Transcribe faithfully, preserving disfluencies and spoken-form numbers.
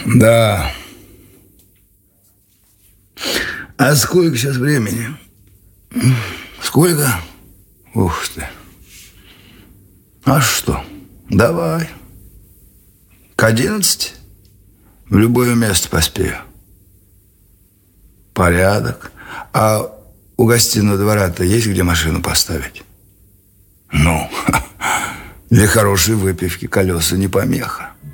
Да. А сколько сейчас времени? Сколько? Ух ты. А что? Давай. К одиннадцати? В любое место поспею. Порядок. А у гостиного двора-то есть где машину поставить? Ну, для хорошей выпивки колеса не помеха.